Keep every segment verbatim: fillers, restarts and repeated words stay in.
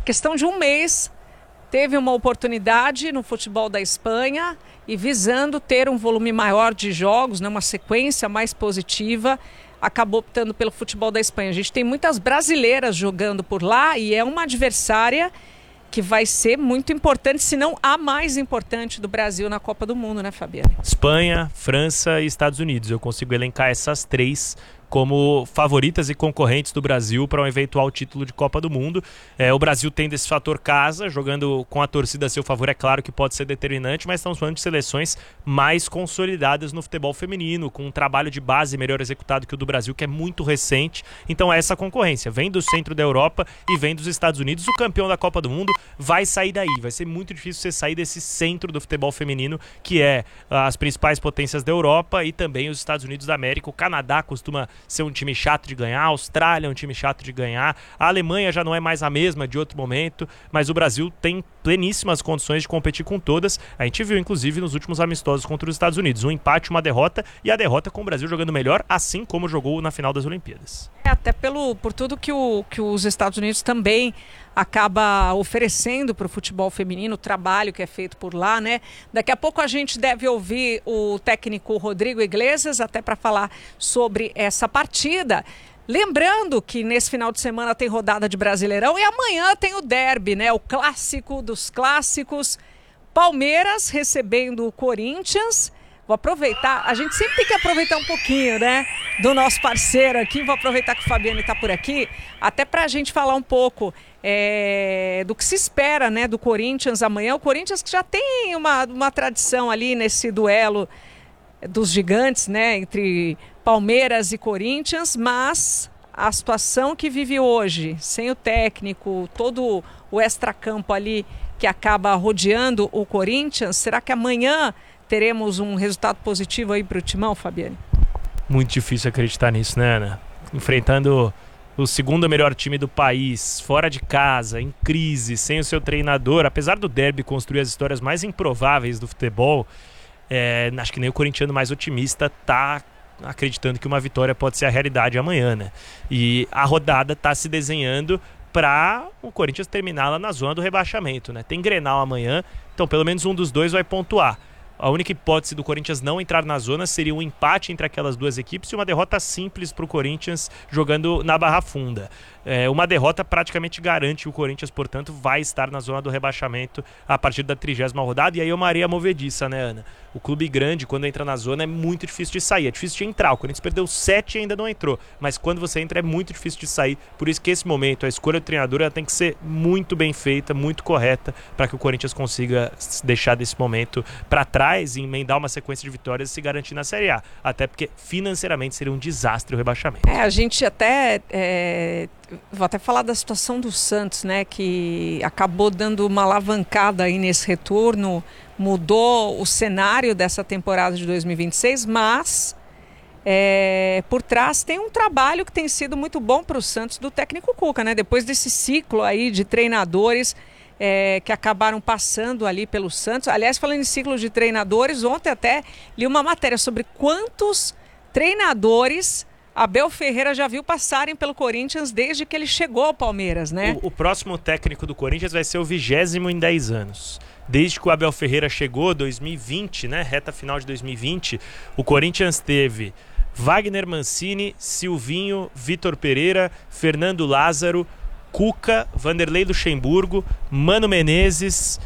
questão de um mês, teve uma oportunidade no futebol da Espanha e visando ter um volume maior de jogos, né, uma sequência mais positiva, acabou optando pelo futebol da Espanha. A gente tem muitas brasileiras jogando por lá e é uma adversária que vai ser muito importante, se não a mais importante do Brasil na Copa do Mundo, né, Fabiane? Espanha, França e Estados Unidos. Eu consigo elencar essas três como favoritas e concorrentes do Brasil para um eventual título de Copa do Mundo. É, o Brasil tem desse fator casa, jogando com a torcida a seu favor, é claro que pode ser determinante, mas estamos falando de seleções mais consolidadas no futebol feminino, com um trabalho de base melhor executado que o do Brasil, que é muito recente. Então é essa concorrência, vem do centro da Europa e vem dos Estados Unidos. O campeão da Copa do Mundo vai sair daí, vai ser muito difícil você sair desse centro do futebol feminino, que é as principais potências da Europa e também os Estados Unidos da América. O Canadá costuma ser um time chato de ganhar, a Austrália é um time chato de ganhar, a Alemanha já não é mais a mesma de outro momento, mas o Brasil tem pleníssimas condições de competir com todas. A gente viu inclusive nos últimos amistosos contra os Estados Unidos, um empate, uma derrota, e a derrota com o Brasil jogando melhor, assim como jogou na final das Olimpíadas. É, até pelo, por tudo que, o, que os Estados Unidos também acaba oferecendo para o futebol feminino, o trabalho que é feito por lá, né? Daqui a pouco a gente deve ouvir o técnico Rodrigo Iglesias, até para falar sobre essa partida. Lembrando que nesse final de semana tem rodada de Brasileirão e amanhã tem o derby, né? O clássico dos clássicos. Palmeiras recebendo o Corinthians. Vou aproveitar, a gente sempre tem que aproveitar um pouquinho, né, do nosso parceiro aqui. Vou aproveitar que o Fabiano está por aqui, até para a gente falar um pouco é, do que se espera, né, do Corinthians amanhã. O Corinthians que já tem uma, uma tradição ali nesse duelo dos gigantes, né, entre Palmeiras e Corinthians, mas a situação que vive hoje, sem o técnico, todo o extracampo ali que acaba rodeando o Corinthians, será que amanhã teremos um resultado positivo aí para o Timão, Fabiane? Muito difícil acreditar nisso, né, Ana? Enfrentando o segundo melhor time do país, fora de casa, em crise, sem o seu treinador, apesar do derby construir as histórias mais improváveis do futebol, é, acho que nem o corintiano mais otimista tá acreditando que uma vitória pode ser a realidade amanhã, né? E a rodada tá se desenhando para o Corinthians terminar lá na zona do rebaixamento, né? Tem Grenal amanhã, então pelo menos um dos dois vai pontuar. A única hipótese do Corinthians não entrar na zona seria um empate entre aquelas duas equipes e uma derrota simples para o Corinthians jogando na Barra Funda. É, uma derrota praticamente garante o Corinthians, portanto, vai estar na zona do rebaixamento a partir da trigésima rodada. E aí é uma areia movediça, né, Ana? O clube grande, quando entra na zona, é muito difícil de sair. É difícil de entrar. O Corinthians perdeu sete e ainda não entrou. Mas quando você entra, é muito difícil de sair. Por isso que esse momento, a escolha do treinador, ela tem que ser muito bem feita, muito correta, para que o Corinthians consiga deixar desse momento para trás e emendar uma sequência de vitórias e se garantir na Série A. Até porque financeiramente seria um desastre o rebaixamento. É, a gente até... É... Vou até falar da situação do Santos, né, que acabou dando uma alavancada aí nesse retorno, mudou o cenário dessa temporada de dois mil e vinte e seis, mas é, por trás tem um trabalho que tem sido muito bom para o Santos do técnico Cuca, né, depois desse ciclo aí de treinadores é, que acabaram passando ali pelo Santos. Aliás, falando em ciclo de treinadores, ontem até li uma matéria sobre quantos treinadores Abel Ferreira já viu passarem pelo Corinthians desde que ele chegou ao Palmeiras, né? O, o próximo técnico do Corinthians vai ser o vigésimo em dez anos. Desde que o Abel Ferreira chegou, dois mil e vinte, né? Reta final de dois mil e vinte, o Corinthians teve Wagner Mancini, Silvinho, Vitor Pereira, Fernando Lázaro, Cuca, Vanderlei Luxemburgo, Mano Menezes,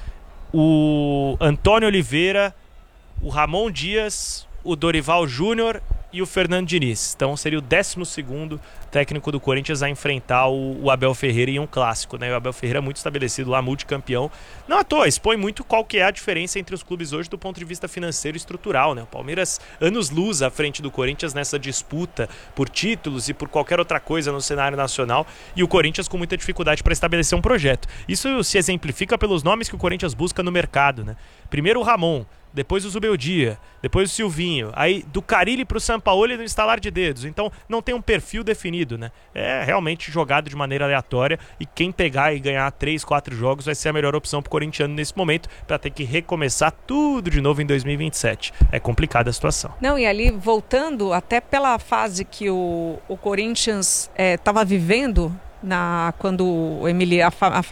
o Antônio Oliveira, o Ramon Dias, o Dorival Júnior e o Fernando Diniz. Então seria o décimo segundo técnico do Corinthians a enfrentar o, o Abel Ferreira em um clássico, né? O Abel Ferreira é muito estabelecido lá, multicampeão. Não à toa, expõe muito qual que é a diferença entre os clubes hoje do ponto de vista financeiro e estrutural, né? O Palmeiras, anos-luz à frente do Corinthians nessa disputa por títulos e por qualquer outra coisa no cenário nacional, e o Corinthians com muita dificuldade para estabelecer um projeto. Isso se exemplifica pelos nomes que o Corinthians busca no mercado, né? Primeiro o Ramon, depois o Zubeldia, depois o Silvinho, aí do Carille para o Sampaoli no estalar de dedos. Então não tem um perfil definido, né? É realmente jogado de maneira aleatória, e quem pegar e ganhar três, quatro jogos vai ser a melhor opção para o corintiano nesse momento, para ter que recomeçar tudo de novo em dois mil e vinte e sete. É complicada a situação. Não, e ali voltando até pela fase que o, o Corinthians estava é, vivendo na, quando o Emili, a, a